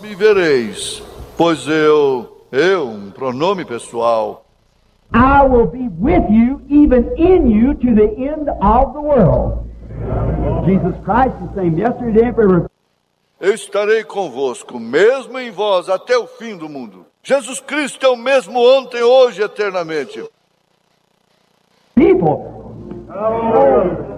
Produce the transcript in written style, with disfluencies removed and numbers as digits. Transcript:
me vereis, pois eu, um pronome pessoal, I will be with you, even in you, to the end of the world. Jesus Christ is the same yesterday and forever. eu estarei convosco, mesmo em vós, até o fim do mundo. Jesus Cristo é o mesmo ontem, hoje, eternamente. People,